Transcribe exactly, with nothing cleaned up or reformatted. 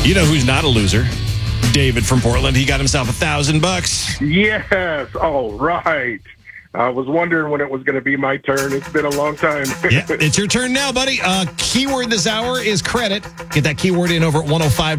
You know who's not a loser? David from Portland. He got himself a thousand bucks. Yes. All right. I was wondering when it was going to be my turn. It's been a long time. Yeah, it's your turn now, buddy. Uh, keyword this hour is credit. Get that keyword in over at one oh five.